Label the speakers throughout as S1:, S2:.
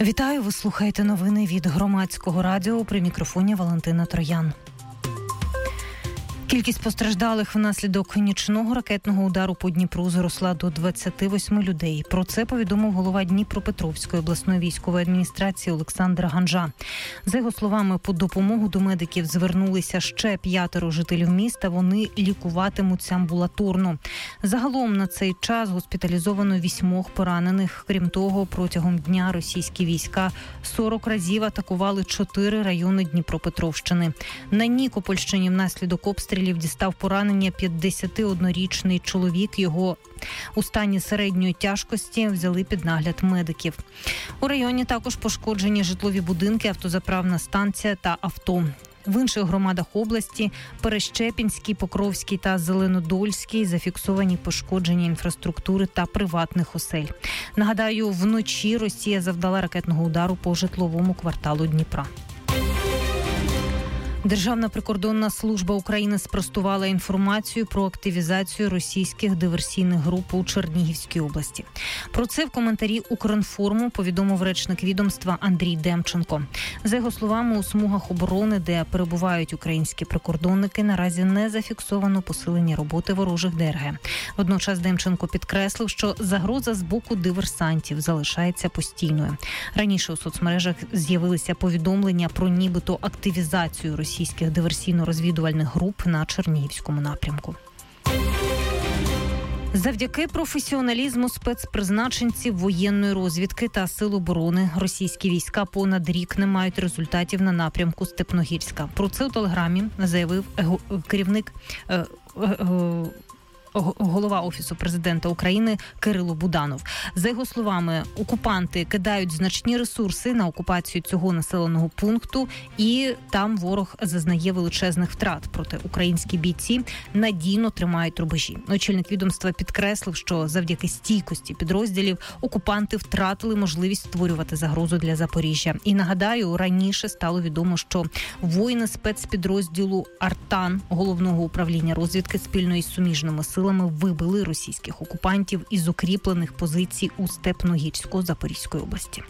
S1: Вітаю, ви слухаєте новини від Громадського радіо, при мікрофоні Валентина Троян. Кількість постраждалих внаслідок нічного ракетного удару по Дніпру зросла до 28 людей. Про це повідомив голова Дніпропетровської обласної військової адміністрації Олександр Ганжа. За його словами, по допомогу до медиків звернулися ще 5 жителів міста. Вони лікуватимуться амбулаторно. Загалом на цей час госпіталізовано 8 поранених. Крім того, протягом дня російські війська 40 разів атакували 4 райони Дніпропетровщини. На Нікопольщині внаслідок обстрілів дістав поранення 51-річний чоловік. Його у стані середньої тяжкості взяли під нагляд медиків. У районі також пошкоджені житлові будинки, автозаправна станція та авто. В інших громадах області – Перещепінській, Покровській та Зеленодольській – зафіксовані пошкодження інфраструктури та приватних осель. Нагадаю, вночі Росія завдала ракетного удару по житловому кварталу Дніпра. Державна прикордонна служба України спростувала інформацію про активізацію російських диверсійних груп у Чернігівській області. Про це в коментарі «Укрінформу» повідомив речник відомства Андрій Демченко. За його словами, у смугах оборони, де перебувають українські прикордонники, наразі не зафіксовано посилення роботи ворожих ДРГ. Водночас Демченко підкреслив, що загроза з боку диверсантів залишається постійною. Раніше у соцмережах з'явилися повідомлення про нібито активізацію російських диверсійно-розвідувальних груп на Чернігівському напрямку. Завдяки професіоналізму спецпризначенців воєнної розвідки та сил оборони російські війська понад рік не мають результатів на напрямку Степногірська. Про це у телеграмі заявив голова Офісу президента України Кирило Буданов. За його словами, окупанти кидають значні ресурси на окупацію цього населеного пункту, і там ворог зазнає величезних втрат. Проте українські бійці надійно тримають рубежі. Очільник відомства підкреслив, що завдяки стійкості підрозділів окупанти втратили можливість створювати загрозу для Запоріжжя. І нагадаю, раніше стало відомо, що воїни спецпідрозділу «Артан» Головного управління розвідки спільно із суміжними силами вибили російських окупантів із укріплених позицій у Степногірську-Запорізької області.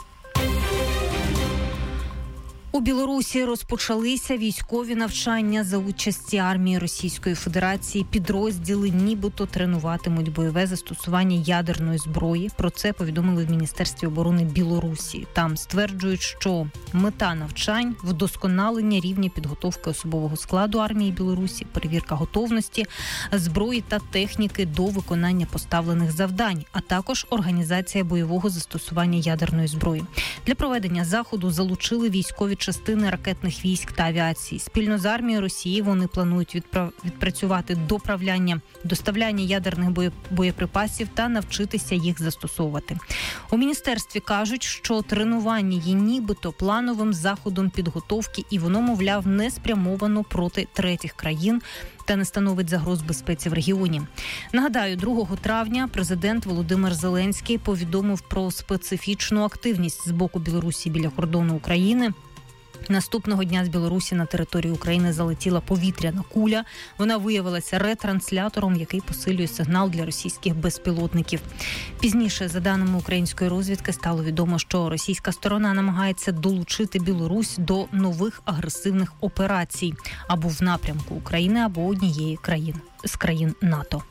S1: У Білорусі розпочалися військові навчання за участі армії Російської Федерації. Підрозділи нібито тренуватимуть бойове застосування ядерної зброї. Про це повідомили в Міністерстві оборони Білорусі. Там стверджують, що мета навчань – вдосконалення рівня підготовки особового складу армії Білорусі, перевірка готовності, зброї та техніки до виконання поставлених завдань, а також організація бойового застосування ядерної зброї. Для проведення заходу залучили військові частини ракетних військ та авіації. Спільно з армією Росії вони планують відпрацювати доставляння ядерних боєприпасів та навчитися їх застосовувати. У міністерстві кажуть, що тренування є нібито плановим заходом підготовки, і воно, мовляв, не спрямовано проти третіх країн та не становить загроз безпеці в регіоні. Нагадаю, 2 травня президент Володимир Зеленський повідомив про специфічну активність з боку Білорусі біля кордону України. Наступного дня з Білорусі на територію України залетіла повітряна куля. Вона виявилася ретранслятором, який посилює сигнал для російських безпілотників. Пізніше, за даними української розвідки, стало відомо, що російська сторона намагається долучити Білорусь до нових агресивних операцій або в напрямку України, або однієї з країн НАТО.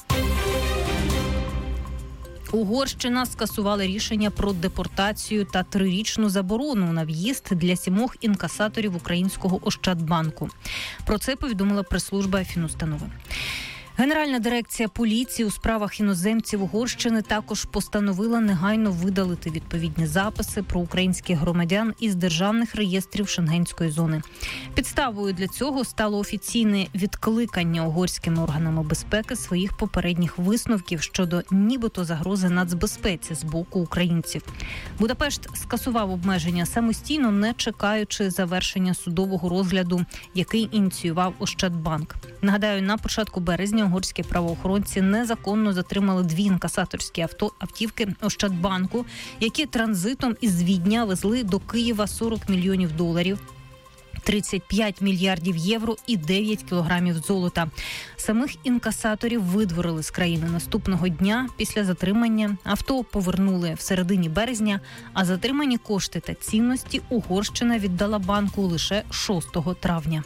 S1: Угорщина скасувала рішення про депортацію та 3-річну заборону на в'їзд для 7 інкасаторів українського Ощадбанку. Про це повідомила прес-служба фінустанови. Генеральна дирекція поліції у справах іноземців Угорщини також постановила негайно видалити відповідні записи про українських громадян із державних реєстрів Шенгенської зони. Підставою для цього стало офіційне відкликання угорськими органами безпеки своїх попередніх висновків щодо нібито загрози нацбезпеці з боку українців. Будапешт скасував обмеження самостійно, не чекаючи завершення судового розгляду, який ініціював Ощадбанк. Нагадаю, на початку березня угорські правоохоронці незаконно затримали 2 інкасаторські автівки Ощадбанку, які транзитом із Відня везли до Києва $40 мільйонів. 35 мільярдів євро і 9 кілограмів золота. Самих інкасаторів видворили з країни наступного дня після затримання. Авто повернули в середині березня, а затримані кошти та цінності Угорщина віддала банку лише 6 травня.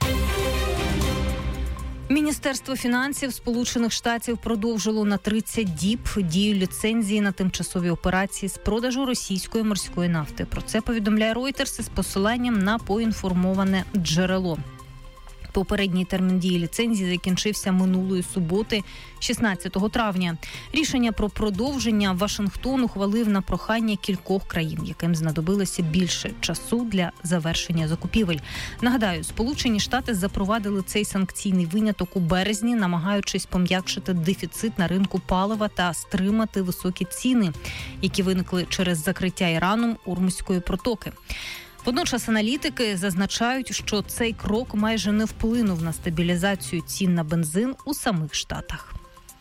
S1: Міністерство фінансів Сполучених Штатів продовжило на 30 діб дію ліцензії на тимчасові операції з продажу російської морської нафти. Про це повідомляє Reuters із посиланням на поінформоване джерело. Попередній термін дії ліцензії закінчився минулої суботи, 16 травня. Рішення про продовження Вашингтон ухвалив на прохання кількох країн, яким знадобилося більше часу для завершення закупівель. Нагадаю, Сполучені Штати запровадили цей санкційний виняток у березні, намагаючись пом'якшити дефіцит на ринку палива та стримати високі ціни, які виникли через закриття Іраном Ормузької протоки. Водночас аналітики зазначають, що цей крок майже не вплинув на стабілізацію цін на бензин у самих Штатах.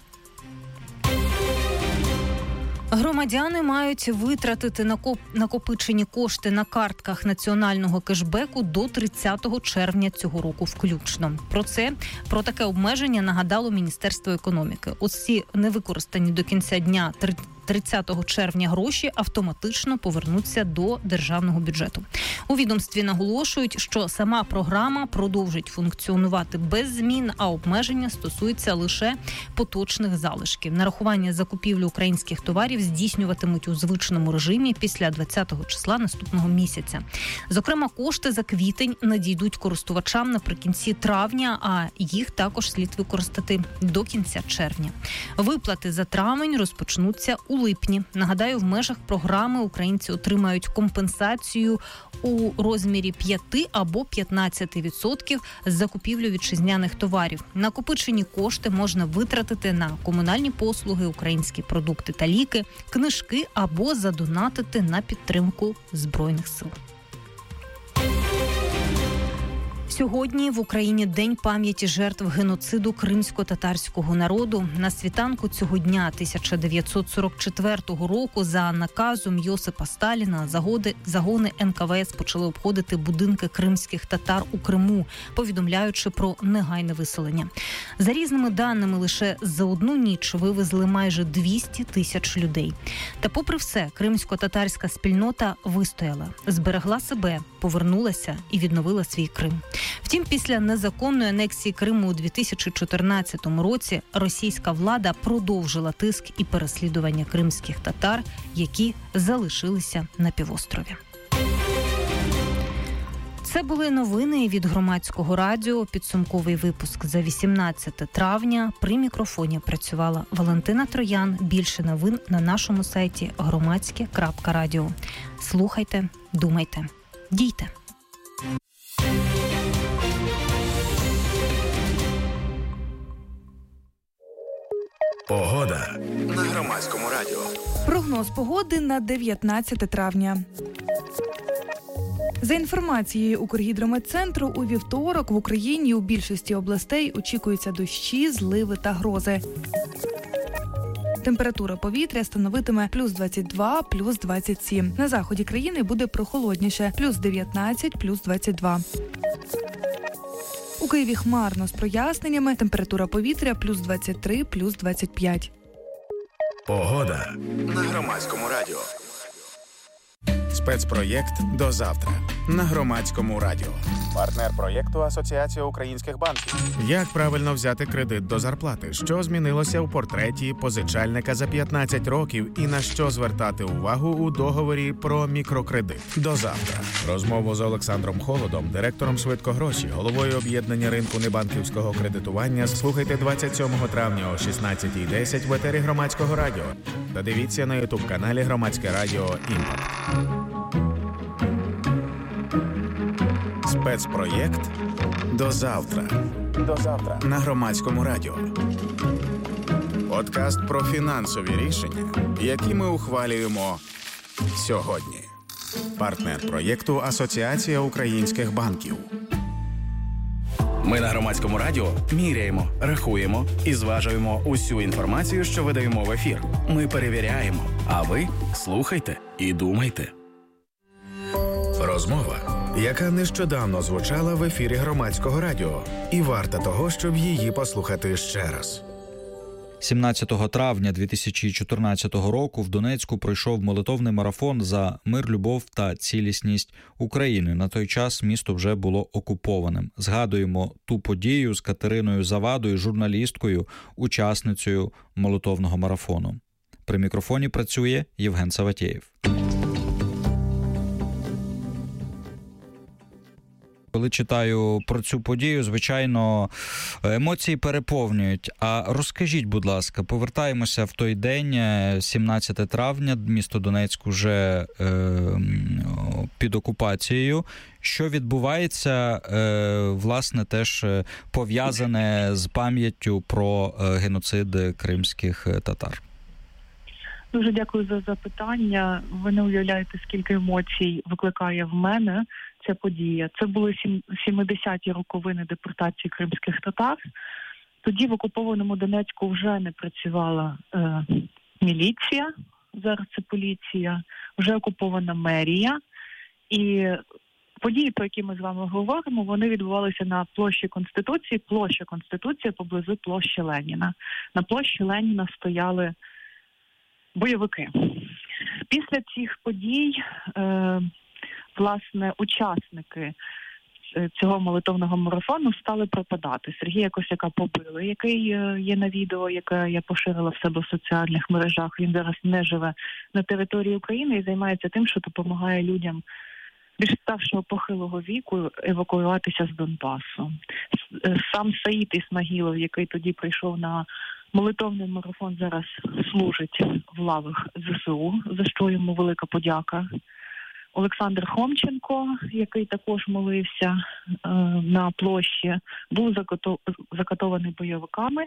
S1: Громадяни мають витратити накопичені кошти на картках національного кешбеку до 30 червня цього року включно. Про таке обмеження нагадало Міністерство економіки. Усі невикористані до кінця дня 30 червня гроші автоматично повернуться до державного бюджету. У відомстві наголошують, що сама програма продовжить функціонувати без змін, а обмеження стосується лише поточних залишків. Нарахування закупівлі українських товарів здійснюватимуть у звичному режимі після 20 числа наступного місяця. Зокрема, кошти за квітень надійдуть користувачам наприкінці травня, а їх також слід використати до кінця червня. Виплати за травень розпочнуться у липні. Нагадаю, в межах програми українці отримають компенсацію у розмірі 5 або 15% з закупівлю вітчизняних товарів. Накопичені кошти можна витратити на комунальні послуги, українські продукти та ліки, книжки або задонатити на підтримку Збройних сил. Сьогодні в Україні День пам'яті жертв геноциду кримсько-татарського народу. На світанку цього дня 1944 року за наказом Йосипа Сталіна загони НКВС почали обходити будинки кримських татар у Криму, повідомляючи про негайне виселення. За різними даними, лише за одну ніч вивезли майже 200 тисяч людей. Та попри все, кримсько-татарська спільнота вистояла, зберегла себе, повернулася і відновила свій Крим. Втім, після незаконної анексії Криму у 2014 році російська влада продовжила тиск і переслідування кримських татар, які залишилися на півострові. Це були новини від Громадського радіо. Підсумковий випуск за 18 травня. При мікрофоні працювала Валентина Троян. Більше новин на нашому сайті громадське.радіо. Слухайте, думайте, дійте.
S2: Погода на Громадському радіо.
S3: Прогноз погоди на 19 травня. За інформацією Укргідрометцентру, у вівторок в Україні у більшості областей очікуються дощі, зливи та грози. Температура повітря становитиме плюс 22, плюс 27. На заході країни буде прохолодніше – плюс 19, плюс 22. У Києві хмарно з проясненнями, температура повітря плюс 23, плюс 25.
S2: Погода на Громадському радіо. Спецпроєкт «До завтра» на Громадському радіо. Партнер проєкту Асоціація українських банків. Як правильно взяти кредит до зарплати? Що змінилося у портреті позичальника за 15 років і на що звертати увагу у договорі про мікрокредит? До завтра. Розмову з Олександром Холодом, директором «Швидкогроші», головою об'єднання ринку небанківського кредитування, слухайте 27 травня о 16:10 в етері Громадського радіо. Та дивіться на ютуб-каналі Громадське радіо «Імпакт». Спецпроєкт «До завтра». До завтра на Громадському радіо. Подкаст про фінансові рішення, які ми ухвалюємо сьогодні. Партнер проєкту Асоціація українських банків.
S4: Ми на Громадському радіо міряємо, рахуємо і зважуємо усю інформацію, що видаємо в ефір. Ми перевіряємо, а ви слухайте і думайте.
S2: Розмова яка нещодавно звучала в ефірі Громадського радіо. І варта того, щоб її послухати ще раз.
S5: 17 травня 2014 року в Донецьку пройшов молитовний марафон за мир, любов та цілісність України. На той час місто вже було окупованим. Згадуємо ту подію з Катериною Завадою, журналісткою, учасницею молитовного марафону. При мікрофоні працює Євген Саватєєв. Коли читаю про цю подію, звичайно, емоції переповнюють. А розкажіть, будь ласка, повертаємося в той день, 17 травня, місто Донецьк уже під окупацією. Що відбувається, власне, теж пов'язане з пам'яттю про геноцид кримських татар?
S6: Дуже дякую за запитання. Ви не уявляєте, скільки емоцій викликає в мене ця подія. Це були 70-ті роковини депортації кримських татар. Тоді в окупованому Донецьку вже не працювала міліція, зараз це поліція, вже окупована мерія. І події, про які ми з вами говоримо, вони відбувалися на площі Конституції. Площа Конституції поблизу площі Леніна. На площі Леніна стояли бойовики. Після цих подій, власне, учасники цього молитовного марафону стали пропадати. Сергія Косяка побили, який є на відео, яке я поширила в себе в соціальних мережах. Він зараз не живе на території України і займається тим, що допомагає людям більш старшого похилого віку евакуюватися з Донбасу. Сам Саїд Ісмагілов, який тоді прийшов на молитовний марафон, зараз служить в лавах ЗСУ, за що йому велика подяка. Олександр Хомченко, який також молився на площі, був закатований бойовиками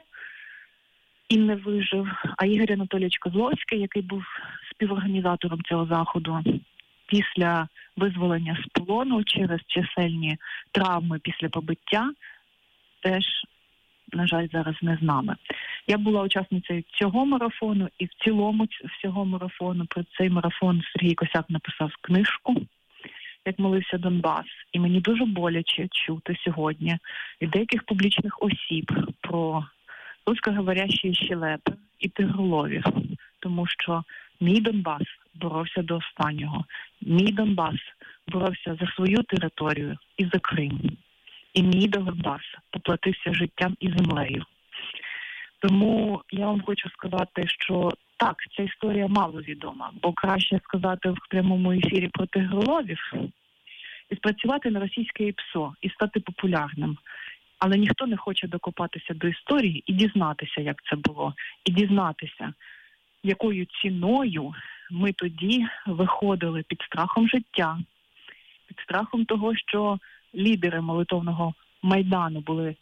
S6: і не вижив. А Ігор Анатолійович Козловський, який був співорганізатором цього заходу, після визволення з полону через чисельні травми після побиття, теж, на жаль, зараз не з нами. Я була учасницею цього марафону і в цілому всього марафону. Про цей марафон Сергій Косяк написав книжку «Як молився Донбас». І мені дуже боляче чути сьогодні від деяких публічних осіб про русскоговорящі щелепи і тигроловів. Тому що мій Донбас боровся до останнього. Мій Донбас боровся за свою територію і за Крим. І мій Донбас поплатився життям і землею. Тому я вам хочу сказати, що так, ця історія мало відома, бо краще сказати в прямому ефірі про тигроловів і спрацювати на російське ПСО і стати популярним. Але ніхто не хоче докопатися до історії і дізнатися, як це було, і дізнатися, якою ціною ми тоді виходили під страхом життя, під страхом того, що лідери молитовного Майдану були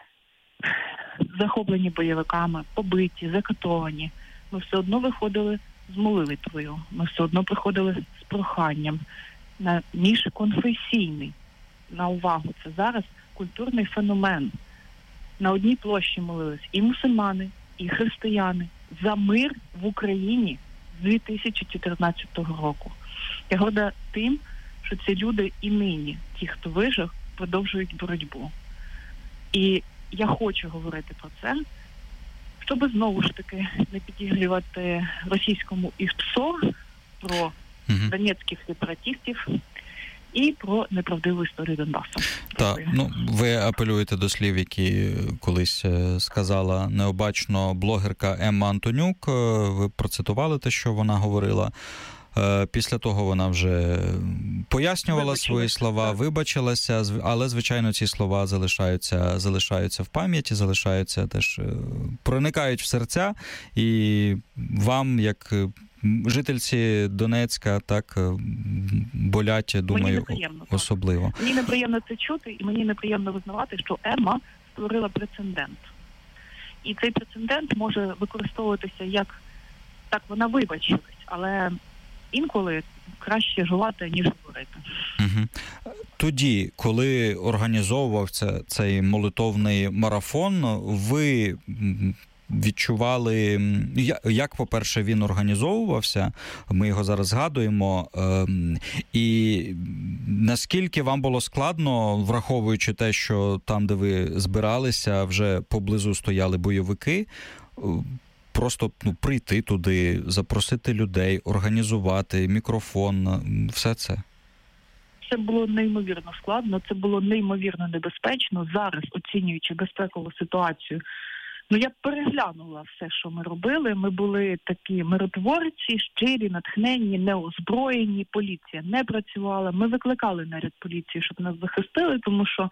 S6: захоплені бойовиками, побиті, закатовані. Ми все одно виходили з молитвою, ми все одно приходили з проханням на міжконфесійний, на увагу, це зараз культурний феномен. На одній площі молились і мусульмани, і християни за мир в Україні з 2014 року. Я горда тим, що ці люди і нині, ті, хто вижив, продовжують боротьбу. І я хочу говорити про це, щоб знову ж таки не підігрівати російському ІПСО про донецьких сепаратистів і про неправдиву історію Донбасу.
S5: Так, ви апелюєте до слів, які колись сказала необачно блогерка Емма Антонюк. Ви процитували те, що вона говорила. Після того вона вже пояснювала свої слова, вибачилася, але, звичайно, ці слова залишаються в пам'яті, залишаються теж, проникають в серця, і вам, як жительці Донецька, так болять, думаю, особливо.
S6: Мені неприємно це чути, і мені неприємно визнавати, що Емма створила прецедент. І цей прецедент може використовуватися як, так, вона вибачилась, але інколи краще жувати, ніж говорити.
S5: Угу. Тоді, коли організовувався цей молитовний марафон, ви відчували, як, по-перше, він організовувався, ми його зараз згадуємо, і наскільки вам було складно, враховуючи те, що там, де ви збиралися, вже поблизу стояли бойовики, просто прийти туди, запросити людей, організувати мікрофон, все це?
S6: Це було неймовірно складно, це було неймовірно небезпечно. Зараз, оцінюючи безпекову ситуацію, я переглянула все, що ми робили. Ми були такі миротворці, щирі, натхненні, неозброєні. Поліція не працювала. Ми викликали наряд поліції, щоб нас захистили, тому що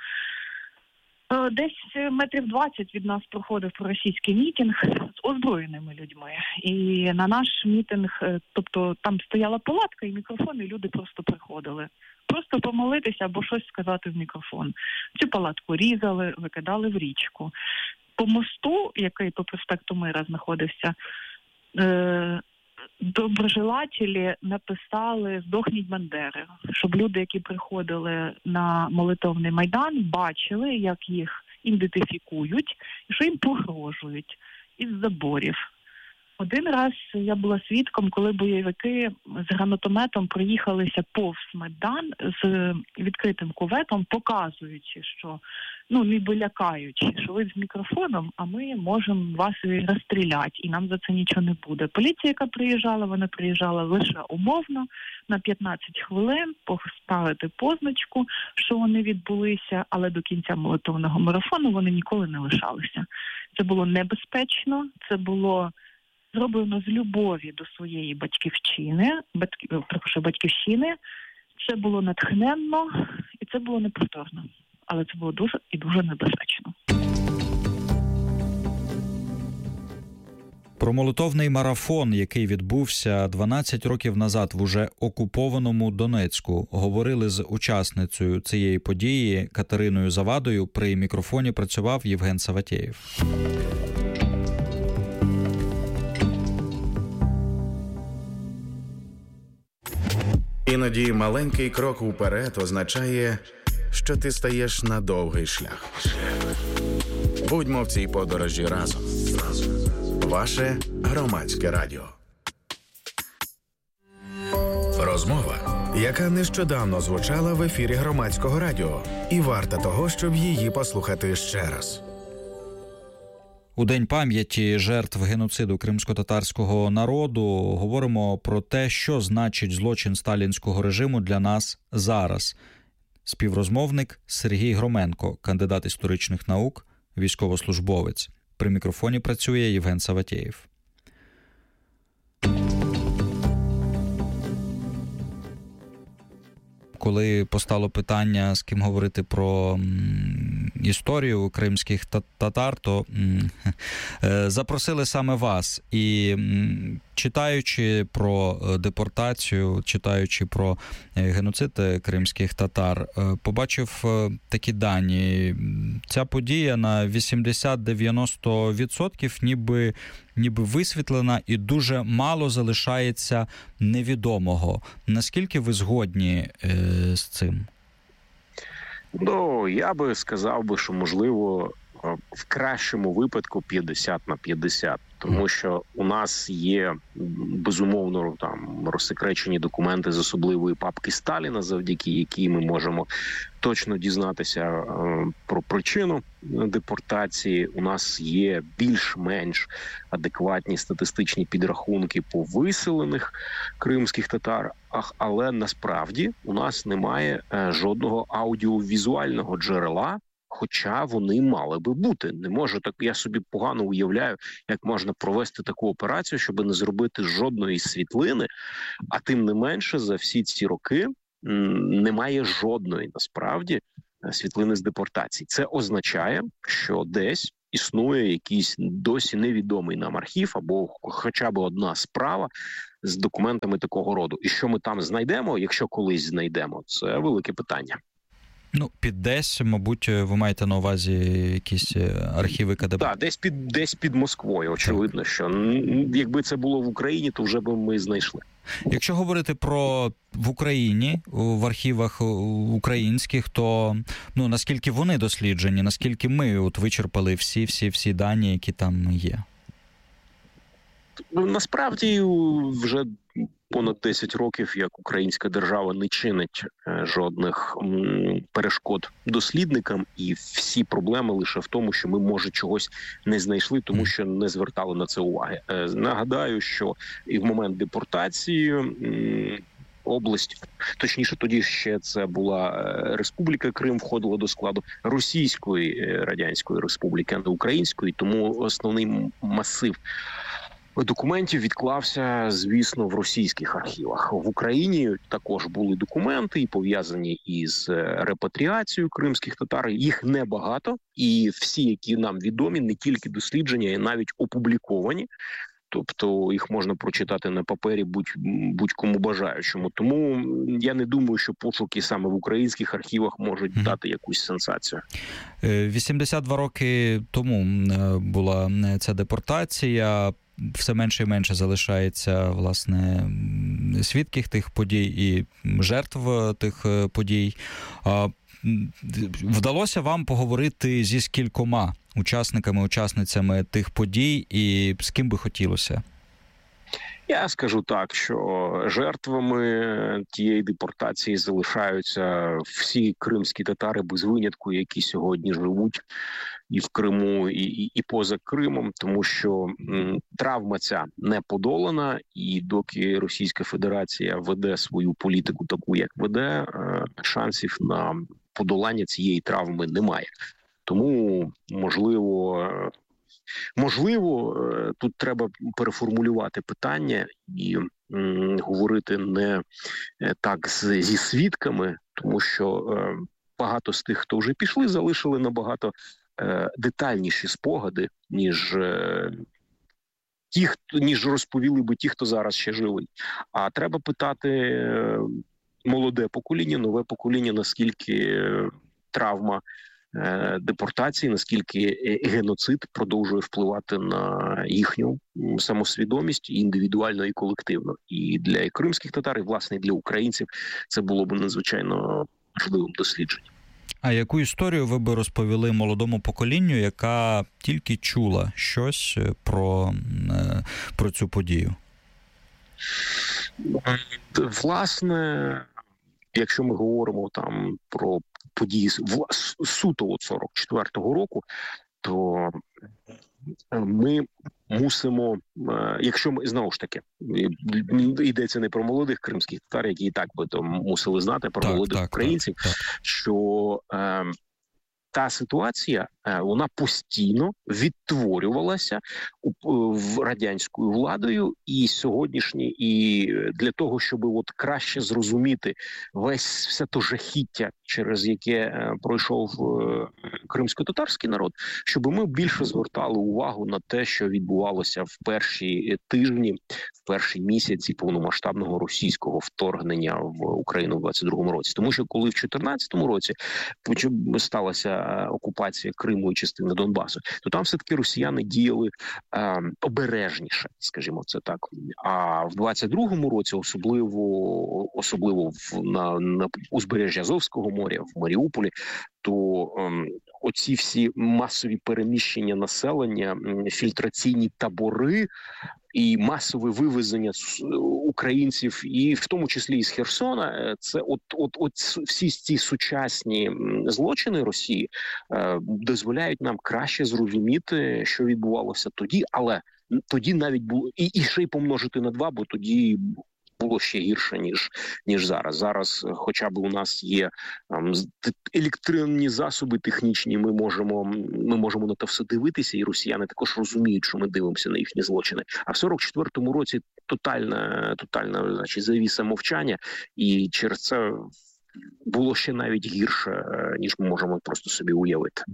S6: десь метрів 20 від нас проходив проросійський мітинг з озброєними людьми. І на наш мітинг, тобто там стояла палатка і мікрофон, і люди просто приходили. Просто помолитися або щось сказати в мікрофон. Цю палатку різали, викидали в річку. По мосту, який по проспекту Мира знаходився, доброжелателі написали «Здохніть Бандери», щоб люди, які приходили на молитовний майдан, бачили, як їх ідентифікують і що їм погрожують із заборів. Один раз я була свідком, коли бойовики з гранатометом проїхалися повз Майдан з відкритим куветом, показуючи, що, ніби лякаючи, що ви з мікрофоном, а ми можемо вас і розстріляти, і нам за це нічого не буде. Поліція, яка приїжджала, вона приїжджала лише умовно, на 15 хвилин, поставити позначку, що вони відбулися, але до кінця молитовного марафону вони ніколи не лишалися. Це було небезпечно, це було зроблено з любові до своєї батьківщини. Це було натхненно і це було неповторно. Але це було дуже і дуже небезпечно.
S5: Про молитовний марафон, який відбувся 12 років назад в уже окупованому Донецьку, говорили з учасницею цієї події Катериною Завадою. При мікрофоні працював Євген Саватєєв.
S2: Іноді маленький крок уперед означає, що ти стаєш на довгий шлях. Будьмо в цій подорожі разом. Ваше Громадське радіо. Розмова, яка нещодавно звучала в ефірі Громадського радіо, і варта того, щоб її послухати ще раз.
S5: У День пам'яті жертв геноциду кримсько-татарського народу говоримо про те, що значить злочин сталінського режиму для нас зараз. Співрозмовник Сергій Громенко, кандидат історичних наук, військовослужбовець. При мікрофоні працює Євген Саватєєв. Коли постало питання, з ким говорити про історію кримських татар, то запросили саме вас. І читаючи про депортацію, читаючи про геноцид кримських татар, побачив такі дані. Ця подія на 80-90% ніби висвітлена і дуже мало залишається невідомого. Наскільки ви згодні з цим?
S7: Я би сказав, що, можливо, в кращому випадку 50/50. Тому що у нас є, безумовно, там розсекречені документи з особливої папки Сталіна, завдяки якій ми можемо точно дізнатися про причину депортації. У нас є більш-менш адекватні статистичні підрахунки по виселених кримських татар, але насправді у нас немає жодного аудіовізуального джерела, хоча вони мали би бути. Не можу так, я собі погано уявляю, як можна провести таку операцію, щоб не зробити жодної світлини, а тим не менше за всі ці роки немає жодної, насправді, світлини з депортації. Це означає, що десь існує якийсь досі невідомий нам архів або хоча б одна справа з документами такого роду. І що ми там знайдемо, якщо колись знайдемо, це велике питання.
S5: Під десь, мабуть, ви маєте на увазі якісь архіви КДБ?
S7: Так, десь під Москвою, очевидно, що якби це було в Україні, то вже б ми знайшли.
S5: Якщо говорити про в Україні, в архівах українських, то наскільки вони досліджені, наскільки ми вичерпали всі дані, які там є?
S7: Насправді вже понад 10 років, як українська держава не чинить жодних перешкод дослідникам, і всі проблеми лише в тому, що ми, може, чогось не знайшли, тому що не звертали на це уваги. Нагадаю, що і в момент депортації область, точніше, тоді ще це була Республіка Крим, входила до складу Російської Радянської Республіки, а не Української, тому основний масив документів відклався, звісно, в російських архівах. В Україні також були документи, пов'язані із репатріацією кримських татар. Їх небагато, і всі, які нам відомі, не тільки дослідження, а навіть опубліковані. Тобто їх можна прочитати на папері будь-кому бажаючому. Тому я не думаю, що пошуки саме в українських архівах можуть дати якусь сенсацію.
S5: 82 роки тому була ця депортація. Все менше і менше залишається, власне, свідків тих подій і жертв тих подій. Вдалося вам поговорити зі скількома учасницями тих подій, і з ким би хотілося?
S7: Я скажу так, що жертвами тієї депортації залишаються всі кримські татари без винятку, які сьогодні живуть і в Криму, і поза Кримом, тому що травма ця не подолана, і доки Російська Федерація веде свою політику таку, як веде, шансів на подолання цієї травми немає. Тому, можливо, тут треба переформулювати питання і говорити не так зі свідками, тому що багато з тих, хто вже пішли, залишили набагато детальніші спогади, ніж розповіли би ті, хто зараз ще живий. А треба питати молоде покоління, нове покоління, наскільки травма депортації, наскільки геноцид продовжує впливати на їхню самосвідомість індивідуально і колективно. І для кримських татар, і, власне, для українців це було б надзвичайно важливим дослідженням.
S5: А яку історію ви би розповіли молодому поколінню, яка тільки чула щось про цю подію?
S7: Власне, якщо ми говоримо там про події суто от 44-го року, то ми мусимо, якщо ми, знову ж таки, йдеться не про молодих кримських татар, які і так би то мусили знати, про молодих українців, що та ситуація, вона постійно відтворювалася радянською владою, і сьогоднішні, і для того, щоб от краще зрозуміти все то жахіття, через яке пройшов кримсько-татарський народ, щоб ми більше звертали увагу на те, що відбувалося в перші тижні, в перші місяці повномасштабного російського вторгнення в Україну в 22-му році. Тому що коли в 14-му році сталася окупація Криму і частини Донбасу, то там все-таки росіяни діяли обережніше, скажімо це так. А в 22-му році, особливо на узбережжі Азовського моря, в Маріуполі, то оці всі масові переміщення населення, фільтраційні табори і масове вивезення українців, і в тому числі із Херсона, це от всі ці сучасні злочини Росії дозволяють нам краще зрозуміти, що відбувалося тоді, але тоді навіть було і ще й помножити на 2, бо тоді було ще гірше, ніж зараз. Зараз хоча б у нас є електронні засоби технічні, ми можемо на те все дивитися, і росіяни також розуміють, що ми дивимося на їхні злочини. А в 44-му році тотальна, значить, завіса мовчання, і через це було ще навіть гірше, ніж ми можемо просто собі уявити.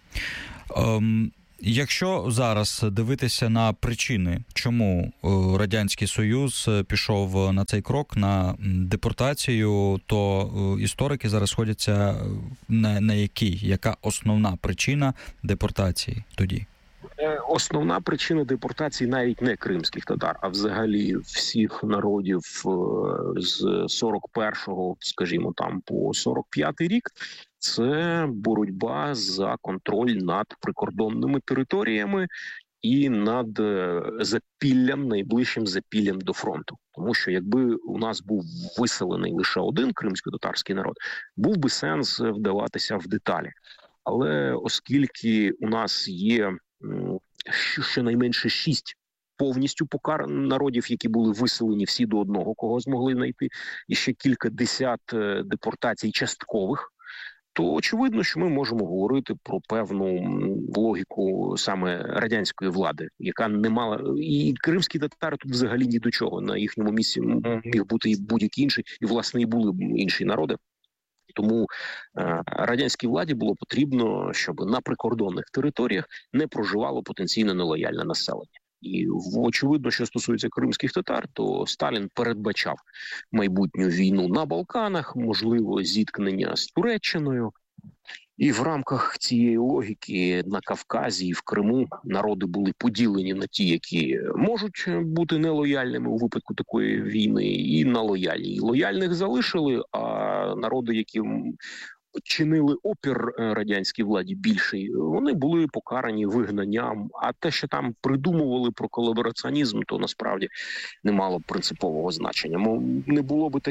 S5: Якщо зараз дивитися на причини, чому Радянський Союз пішов на цей крок, на депортацію, то історики зараз сходяться на яка основна причина депортації тоді?
S7: Основна причина депортації навіть не кримських татар, а взагалі всіх народів з 41-го, скажімо, там по 45-й рік, це боротьба за контроль над прикордонними територіями і над Запіллям, найближчим Запіллям до фронту. Тому що якби у нас був виселений лише один кримсько-татарський народ, був би сенс вдаватися в деталі. Але оскільки у нас є щонайменше 6 повністю покараних народів, які були виселені всі до одного, кого змогли знайти, і ще кілька десят депортацій часткових, то очевидно, що ми можемо говорити про певну логіку саме радянської влади, яка не мала... І кримські татари тут взагалі ні до чого. На їхньому місці міг бути і будь-який інший, і, власне, і були інші народи. Тому радянській владі було потрібно, щоб на прикордонних територіях не проживало потенційно нелояльне населення. І очевидно, що стосується кримських татар, то Сталін передбачав майбутню війну на Балканах, можливо, зіткнення з Туреччиною. І в рамках цієї логіки на Кавказі і в Криму народи були поділені на ті, які можуть бути нелояльними у випадку такої війни, і на лояльні. І лояльних залишили, а народи, які чинили опір радянській владі більший, вони були покарані вигнанням. А те, що там придумували про колабораціонізм, то насправді не мало принципового значення. Не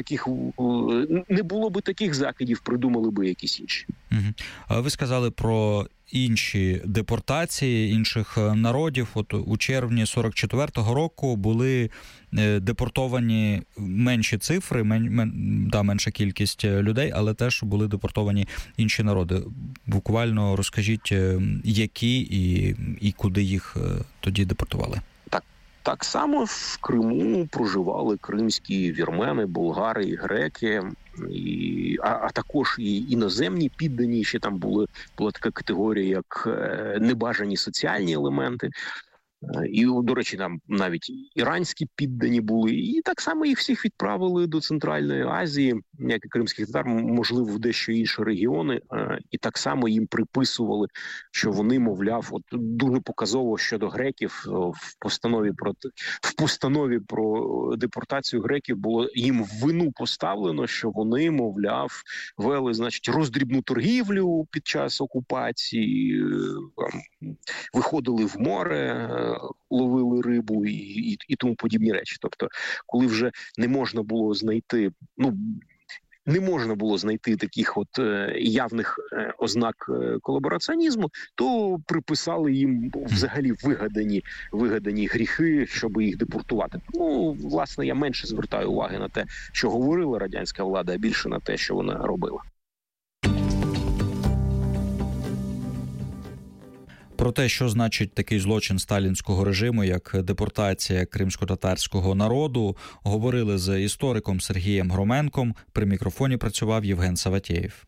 S7: було би таких закидів, придумали би якісь інші.
S5: Ви сказали про інші депортації інших народів. От у червні 44-го року були депортовані менші цифри, менша кількість людей, але теж були депортовані інші народи. Буквально розкажіть, які і куди їх тоді депортували?
S7: Так само в Криму проживали кримські вірмени, болгари і греки, а також і іноземні піддані, ще там була така категорія, як небажані соціальні елементи. І, до речі, там навіть іранські піддані були. І так само їх всіх відправили до Центральної Азії, як і кримських татар, можливо, в дещо інші регіони. І так само їм приписували, що вони, мовляв, от дуже показово щодо греків, в постанові про депортацію греків було їм в вину поставлено, що вони, мовляв, вели, значить, роздрібну торгівлю під час окупації, виходили в море, ловили рибу і тому подібні речі. Тобто, коли вже не можна було знайти таких от явних ознак колабораціонізму, то приписали їм взагалі вигадані гріхи, щоб їх депортувати. Власне, я менше звертаю уваги на те, що говорила радянська влада, а більше на те, що вона робила.
S5: Про те, що значить такий злочин сталінського режиму, як депортація кримсько-татарського народу, говорили з істориком Сергієм Громенком. При мікрофоні працював Євген Саватєєв.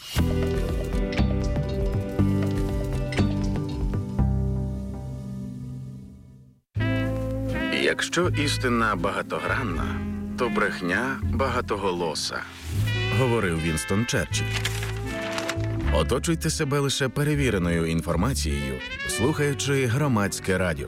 S2: Якщо істина багатогранна, то брехня багатоголоса, говорив Вінстон Черчилль. Оточуйте себе лише перевіреною інформацією, слухаючи Громадське радіо.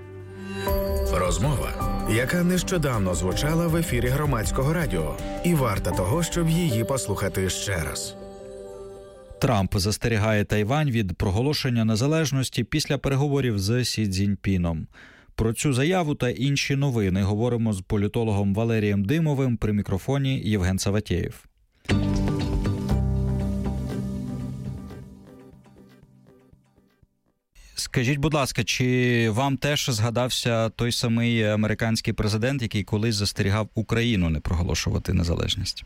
S2: Розмова, яка нещодавно звучала в ефірі Громадського радіо, і варта того, щоб її послухати ще раз.
S5: Трамп застерігає Тайвань від проголошення незалежності після переговорів з Сі Цзіньпіном. Про цю заяву та інші новини говоримо з політологом Валерієм Димовим при мікрофоні Євген Саватєєв. Скажіть, будь ласка, чи вам теж згадався той самий американський президент, який колись застерігав Україну не проголошувати незалежність?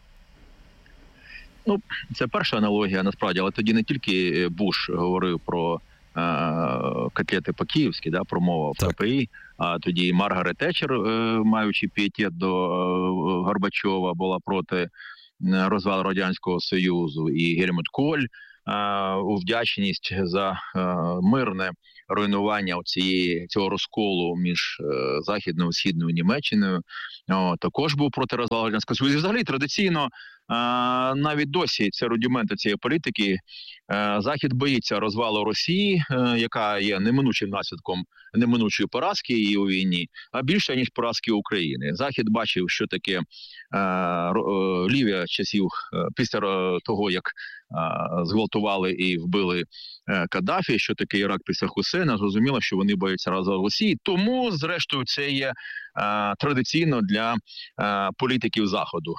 S8: Це перша аналогія, насправді, але тоді не тільки Буш говорив про котлети по-київськи, промова в КПІ, а тоді Маргарет Тетчер, маючи пієтет до Горбачова, була проти розвалу Радянського Союзу, і Гельмут Коль у вдячність за мирне руйнування цього розколу між Західною і Східною Німеччиною також був проти розвалу Радянського Союзу. І взагалі традиційно навіть досі це рудименти цієї політики. Захід боїться розвалу Росії, яка є неминучим наслідком неминучої поразки її у війні, а більше, ніж поразки України. Захід бачив, що таке Лівія часів після того, як зґвалтували і вбили Каддафі, що таке Ірак після Хусейна, зрозуміло, що вони бояться розвалу Росії. Тому, зрештою, це є традиційно для політиків Заходу.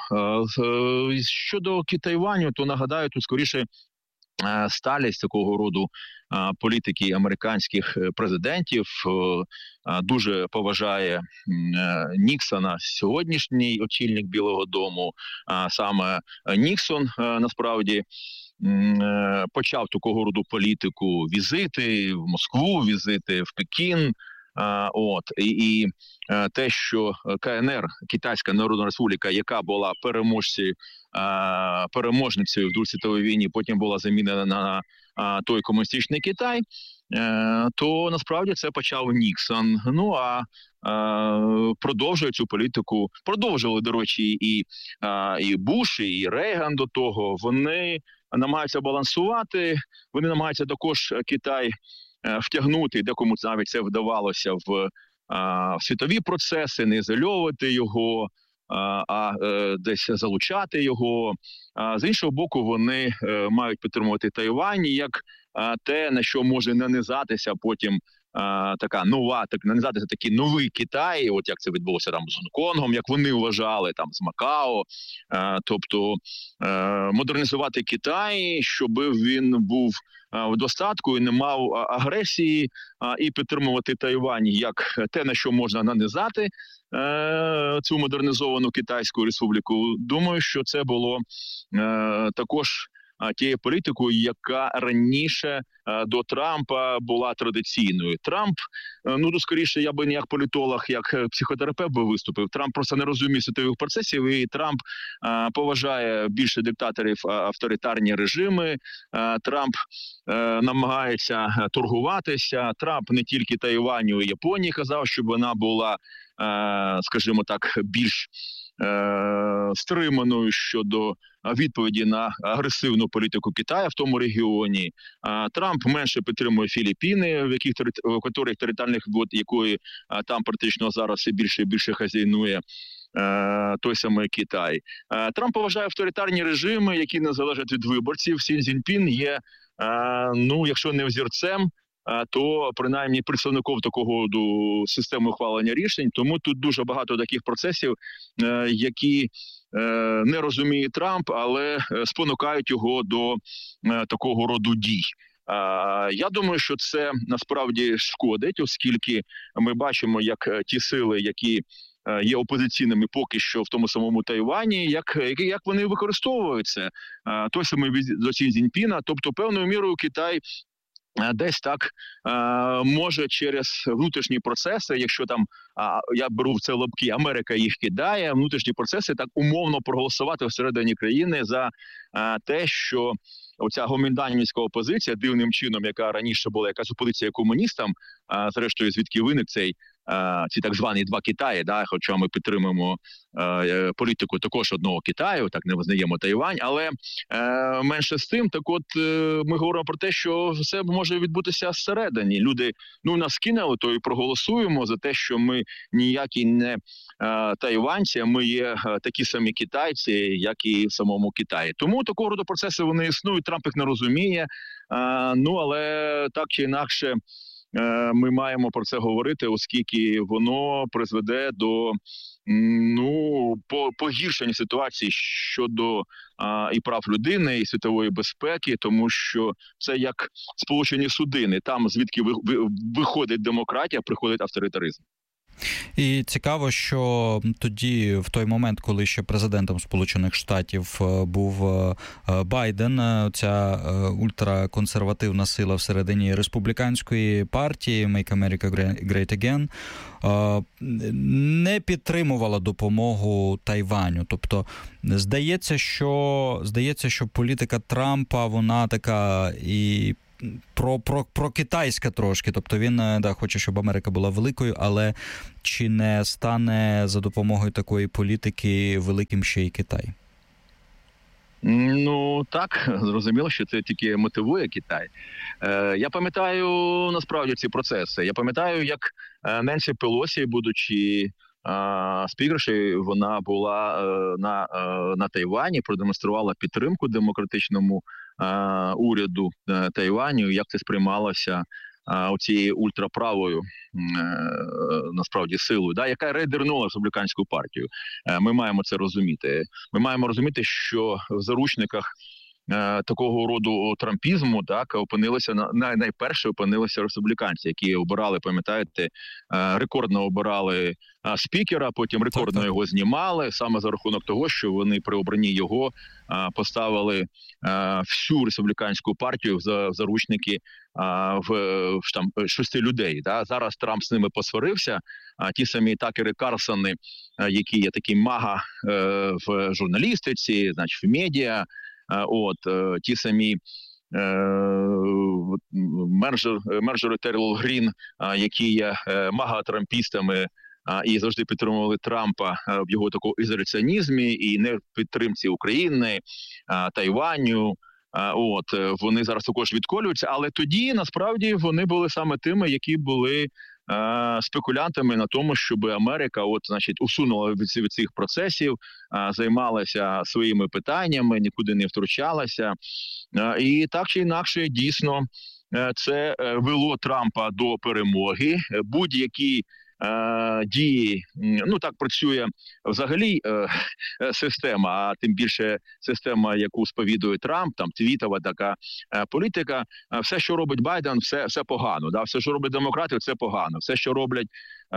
S8: Щодо Тайваню, то нагадаю, тут скоріше сталість такого роду політики американських президентів, дуже поважає Ніксона, сьогоднішній очільник Білого дому. Саме Ніксон насправді почав такого роду політику, візити в Москву, візити в Пекін. І те, що КНР, Китайська Народна Республіка, яка була переможницею в Другій світовій війні, потім була замінена на той комуністичний Китай, то насправді це почав Ніксон. Ну а продовжує цю політику, продовжували, до речі, і Буш, і Рейган до того. Вони намагаються балансувати, вони намагаються також Китай втягнути, декому навіть це вдавалося, в світові процеси, не ізольовувати його, а десь залучати його. З іншого боку, вони мають підтримувати Тайвань як те, на що може нанизатися потім нанизатися такий новий Китай, от як це відбулося там з Гонконгом, як вони вважали, там з Макао, тобто модернізувати Китай, щоб він був в достатку і не мав агресії, і підтримувати Тайвань як те, на що можна нанизати цю модернізовану Китайську республіку. Думаю, що це було також тією політикою, яка раніше до Трампа була традиційною. Трамп, скоріше, я би не як політолог, як психотерапевт би виступив. Трамп просто не розуміє світових процесів, і Трамп поважає більше диктаторів авторитарні режими. Трамп намагається торгуватися. Трамп не тільки Тайваню і Японії казав, щоб вона була, скажімо так, більш стриманою щодо відповіді на агресивну політику Китаю в тому регіоні. Трамп менше підтримує Філіппіни, в яких територіальних вод якої там практично зараз все більше і більше хазяйнує той самий Китай. Трамп поважає авторитарні режими, які не залежать від виборців. Сі Цзіньпін є, якщо не взірцем, то принаймні представником такого системи ухвалення рішень. Тому тут дуже багато таких процесів, які не розуміє Трамп, але спонукають його до такого роду дій. Я думаю, що це насправді шкодить, оскільки ми бачимо, як ті сили, які є опозиційними поки що в тому самому Тайвані, як вони використовують це. Той самий до Сі Цзіньпіна, тобто певною мірою Китай десь так може через внутрішні процеси, якщо там, я беру в це лапки, Америка їх кидає, внутрішні процеси так умовно проголосувати всередині країни за те, що оця гомінданівська опозиція, дивним чином, яка раніше була якась опозиція комуністам, зрештою звідки виник ці так звані два Китаї, хоча ми підтримуємо політику також одного Китаю, так не визнаємо Тайвань, але менше з тим, так от ми говоримо про те, що все може відбутися зсередині. Люди, нас кинули, то і проголосуємо за те, що ми ніякі не тайванці, а ми є такі самі китайці, як і в самому Китаї. Тому такого роду процеси вони існують, Трамп їх не розуміє, але так чи інакше ми маємо про це говорити, оскільки воно призведе до погіршення ситуації щодо і прав людини, і світової безпеки, тому що це як сполучені судини, там звідки виходить демократія, приходить авторитаризм.
S5: І цікаво, що тоді, в той момент, коли ще президентом Сполучених Штатів був Байден, ця ультраконсервативна сила всередині республіканської партії Make America Great Again не підтримувала допомогу Тайваню. Тобто, здається, що політика Трампа, вона така і про китайська трошки, тобто він хоче, щоб Америка була великою, але чи не стане за допомогою такої політики великим ще й Китай?
S8: Ну так, зрозуміло, що це тільки мотивує Китай. Я пам'ятаю насправді ці процеси. Я пам'ятаю, як Ненсі Пелосі, будучи спікершою, вона була на Тайвані, продемонструвала підтримку демократичному уряду Тайваню, як це сприймалося оцією ультраправою насправді силою, яка рейдернула республіканську партію. Ми маємо це розуміти. Ми маємо розуміти, що в заручниках такого роду трампізму опинилися найперше республіканці, які обирали, пам'ятаєте, рекордно обирали спікера, потім рекордно його знімали, саме за рахунок того, що вони при обранні його поставили всю республіканську партію в заручники в 6 людей. Зараз Трамп з ними посварився, ті самі Такери Карлсони, які є такі мага в журналістиці, значить в медіа, ті самі менеджери Террел Грін, які є мага-трампістами і завжди підтримували Трампа в його такому ізоляціонізмі і не в підтримці України, Тайваню. Вони зараз також відколюються, але тоді насправді вони були саме тими, які були спекулянтами на тому, щоб Америка усунула від цих процесів, займалася своїми питаннями, нікуди не втручалася. І так чи інакше, дійсно, це вело Трампа до перемоги. Будь-які дії, так працює взагалі система, а тим більше система, яку сповідує Трамп, твітова така політика. Все, що робить Байден, все погано. Все, що робить демократи, це погано. Все, що роблять,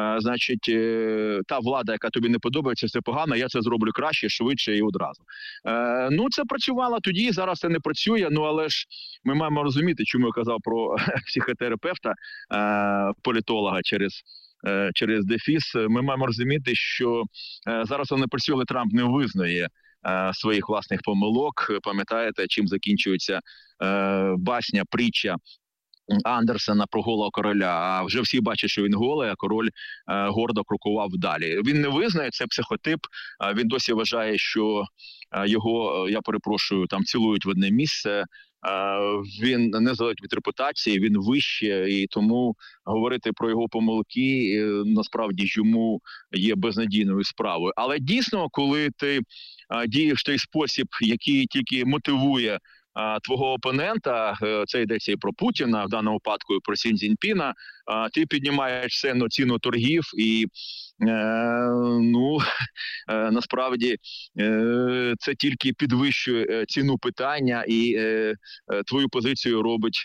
S8: та влада, яка тобі не подобається, це погано, я це зроблю краще, швидше і одразу. Це працювало тоді, зараз це не працює, але ж ми маємо розуміти, чому я казав про психотерапевта, політолога через дефіс. Ми маємо розуміти, що зараз воно працює, але Трамп не визнає своїх власних помилок. Пам'ятаєте, чим закінчується басня, притча Андерсена про голого короля, а вже всі бачать, що він голий, а король гордо крокував далі. Він не визнає, це психотип, він досі вважає, що його, цілують в одне місце, він не залежить від репутації, він вище, і тому говорити про його помилки насправді йому є безнадійною справою. Але дійсно, коли ти дієш в той спосіб, який тільки мотивує твого опонента, це йдеться і про Путіна, в даному випадку і про Сі Цзіньпіна, ти піднімаєш ціну торгів і насправді це тільки підвищує ціну питання і твою позицію робить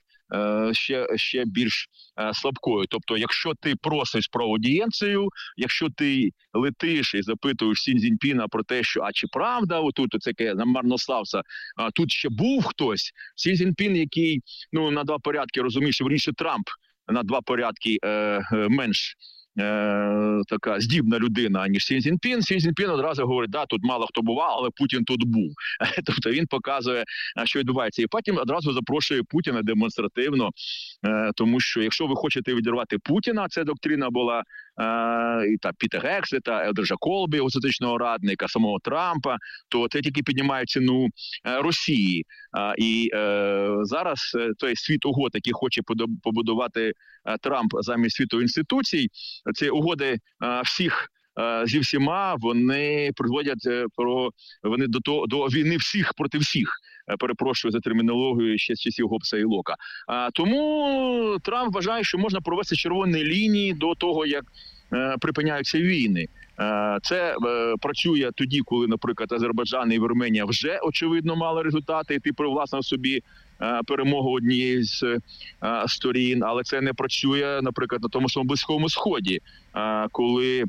S8: ще більш слабкою. Тобто, якщо ти просиш про аудієнцію, якщо ти летиш і запитуєш Сі Цзіньпіна про те, що чи правда, отут оце Марнославса, тут ще був хтось, Сі Цзіньпін, який на 2 порядки, розумієш, верніше Трамп на 2 порядки менш така здібна людина, ніж Сі Цзіньпін. Сі Цзіньпін одразу говорить, тут мало хто бував, але Путін тут був. Тобто він показує, що відбувається. І потім одразу запрошує Путіна демонстративно, тому що якщо ви хочете відірвати Путіна, це доктрина була Піта Гексета, Елдриджа Колбі, остаточного радника, самого Трампа, то це тільки піднімає ціну Росії. І зараз той світ угод, який хоче побудувати Трамп замість світу інституцій, ці угоди всіх зі всіма, вони приводять вони до війни всіх проти всіх. Перепрошую за термінологію ще з часів Гоббса і Лока. Тому Трамп вважає, що можна провести червоні лінії до того, як припиняються війни. Це працює тоді, коли, наприклад, Азербайджан і Вірменія вже, очевидно, мали результати, і ти привласнив собі перемогу однієї з сторін, але це не працює, наприклад, на тому самому Близькому Сході, коли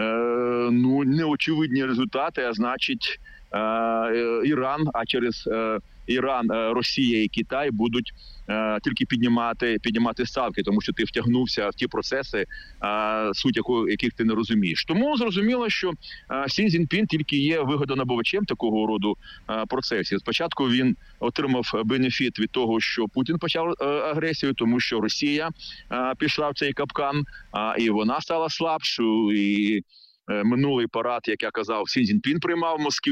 S8: неочевидні результати, а значить Іран, а через Іран, Росія і Китай будуть тільки піднімати ставки, тому що ти втягнувся в ті процеси, суть яких ти не розумієш. Тому зрозуміло, що Сі Цзіньпін тільки є вигодонабувачем такого роду процесів. Спочатку він отримав бенефіт від того, що Путін почав агресію, тому що Росія пішла в цей капкан, і вона стала слабшою, і минулий парад, як я казав, Сі Цзіньпін приймав в Москві.